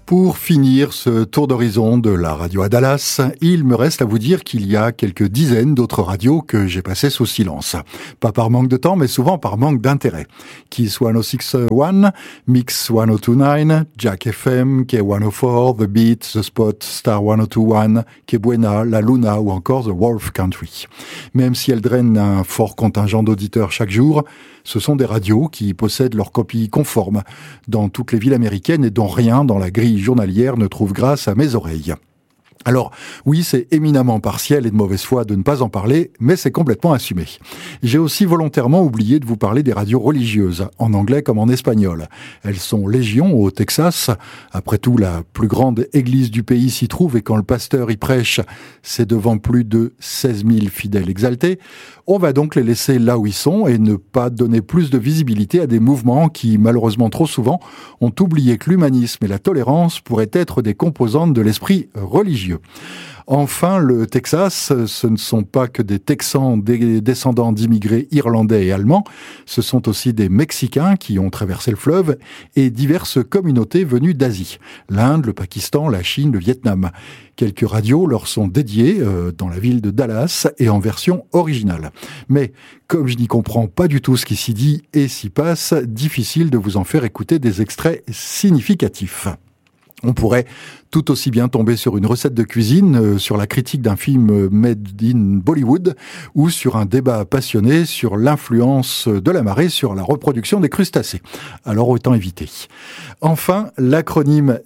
Pour finir ce tour d'horizon de la radio à Dallas, il me reste à vous dire qu'il y a quelques dizaines d'autres radios que j'ai passées sous silence. Pas par manque de temps, mais souvent par manque d'intérêt. Kiss 106.1, Mix 102.9, Jack FM, K104, The Beat, The Spot, Star 102.1, K-Buena, La Luna ou encore The Wolf Country. Même si elles drainent un fort contingent d'auditeurs chaque jour, ce sont des radios qui possèdent leur copie conforme dans toutes les villes américaines et dont rien dans la grille journalière ne trouve grâce à mes oreilles. Alors, oui, c'est éminemment partiel et de mauvaise foi de ne pas en parler, mais c'est complètement assumé. J'ai aussi volontairement oublié de vous parler des radios religieuses, en anglais comme en espagnol. Elles sont légion au Texas. Après tout, la plus grande église du pays s'y trouve et quand le pasteur y prêche, c'est devant plus de 16 000 fidèles exaltés. On va donc les laisser là où ils sont et ne pas donner plus de visibilité à des mouvements qui, malheureusement trop souvent, ont oublié que l'humanisme et la tolérance pourraient être des composantes de l'esprit religieux. Enfin, le Texas, ce ne sont pas que des Texans descendants d'immigrés irlandais et allemands, ce sont aussi des Mexicains qui ont traversé le fleuve et diverses communautés venues d'Asie, l'Inde, le Pakistan, la Chine, le Vietnam. Quelques radios leur sont dédiées dans la ville de Dallas et en version originale. Mais comme je n'y comprends pas du tout ce qui s'y dit et s'y passe, difficile de vous en faire écouter des extraits significatifs. On pourrait tout aussi bien tomber sur une recette de cuisine, sur la critique d'un film made in Bollywood ou sur un débat passionné sur l'influence de la marée sur la reproduction des crustacés. Alors autant éviter. Enfin, l'acronyme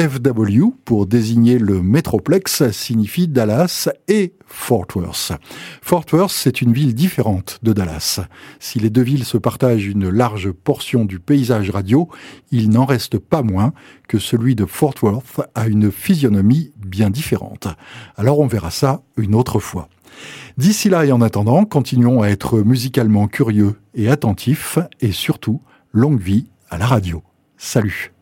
DFW pour désigner le métroplex signifie Dallas et Fort Worth. Fort Worth, c'est une ville différente de Dallas. Si les deux villes se partagent une large portion du paysage radio, il n'en reste pas moins que celui de Fort Worth a une physionomie bien différente. Alors on verra ça une autre fois. D'ici là et en attendant, continuons à être musicalement curieux et attentifs et surtout, longue vie à la radio. Salut!